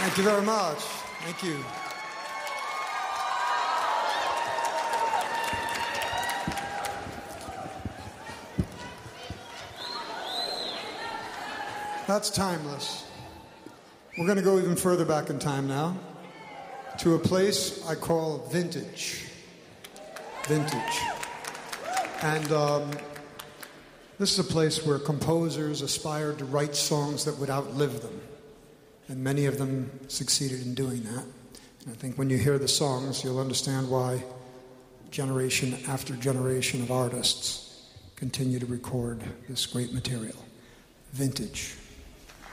Thank you very much. Thank you. That's timeless. We're going to go even further back in time now to a place I call vintage. Vintage. And this is a place where composers aspired to write songs that would outlive them. And many of them succeeded in doing that. And I think when you hear the songs, you'll understand why generation after generation of artists continue to record this great material. Vintage.